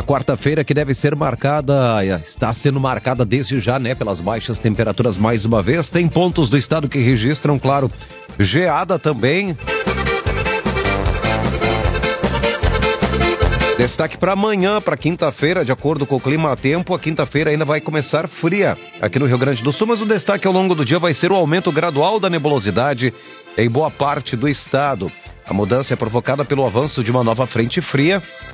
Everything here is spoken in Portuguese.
quarta-feira que deve ser marcada, está sendo marcada desde já, né, pelas baixas temperaturas mais uma vez. Tem pontos do estado que registram, claro, geada também. Destaque para amanhã, para quinta-feira, de acordo com o clima-tempo, a quinta-feira ainda vai começar fria aqui no Rio Grande do Sul, mas o destaque ao longo do dia vai ser o aumento gradual da nebulosidade em boa parte do estado. A mudança é provocada pelo avanço de uma nova frente fria